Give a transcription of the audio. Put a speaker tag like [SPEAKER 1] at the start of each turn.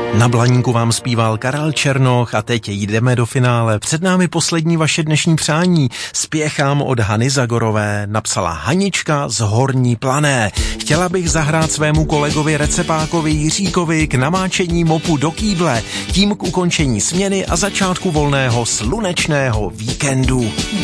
[SPEAKER 1] Na Blaníku vám zpíval Karel Černoch a teď jdeme do finále. Před námi poslední vaše dnešní přání. Spěchám od Hany Zagorové, napsala Hanička z Horní Plané. Chtěla bych zahrát svému kolegovi recepákovi Jiříkovi k namáčení mopu do kýble, tím k ukončení směny a začátku volného slunečného víkendu.